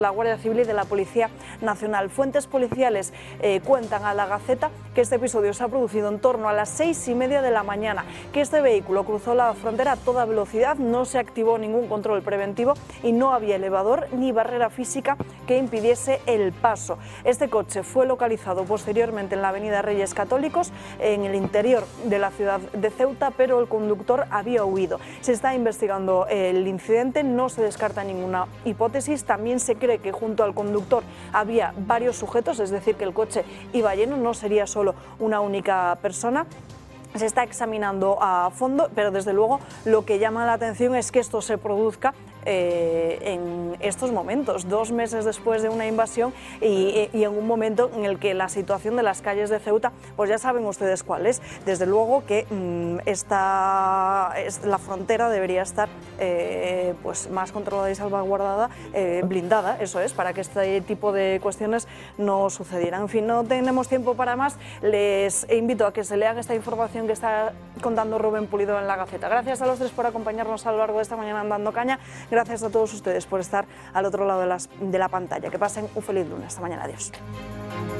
la Guardia Civil y de la Policía Nacional. Fuentes policiales cuentan a La Gaceta que este episodio se ha producido en torno a las 6:30 de la mañana, que este vehículo cruzó la frontera a toda velocidad, no se activó ningún control preventivo y no había elevador ni barrera física que impidiese el paso. Este coche fue localizado posteriormente en la avenida Reyes Católicos, en el interior de la ciudad de Ceuta, pero el conductor había huido. Se está investigando el incidente, no se descarta ninguna hipótesis. También se cree que junto al conductor había varios sujetos, es decir, que el coche iba lleno, no sería solo una única persona. Se está examinando a fondo, pero desde luego lo que llama la atención es que esto se produzca en estos momentos, 2 meses después de una invasión y en un momento en el que la situación de las calles de Ceuta, pues ya saben ustedes cuál es. Desde luego que la frontera debería estar pues más controlada y salvaguardada, blindada, eso es, para que este tipo de cuestiones no sucedieran. En fin, no tenemos tiempo para más. Les invito a que se lean esta información que está contando Rubén Pulido en La Gaceta. Gracias a los tres por acompañarnos a lo largo de esta mañana en Dando Caña. Gracias a todos ustedes por estar al otro lado de la pantalla. Que pasen un feliz lunes. Hasta mañana. Adiós.